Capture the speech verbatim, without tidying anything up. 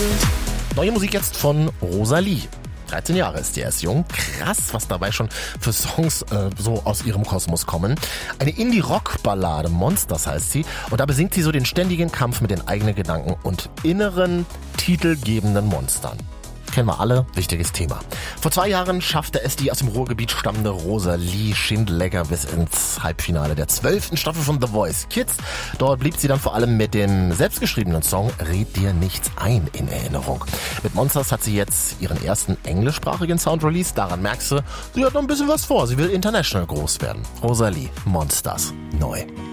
Neue Musik jetzt von Rosalie. dreizehn Jahre ist die erst jung. Krass, was dabei schon für Songs äh, so aus ihrem Kosmos kommen. Eine Indie-Rock-Ballade, Monsters heißt sie. Und da besingt sie so den ständigen Kampf mit den eigenen Gedanken und inneren, titelgebenden Monstern. Kennen wir alle, wichtiges Thema. Vor zwei Jahren schaffte es die aus dem Ruhrgebiet stammende Rosalie Schindlecker bis ins Halbfinale der zwölften Staffel von The Voice Kids. Dort blieb sie dann vor allem mit dem selbstgeschriebenen Song Red dir nichts ein in Erinnerung. Mit Monsters hat sie jetzt ihren ersten englischsprachigen Sound released. Daran merkst du, sie hat noch ein bisschen was vor. Sie will international groß werden. Rosalie, Monsters, neu.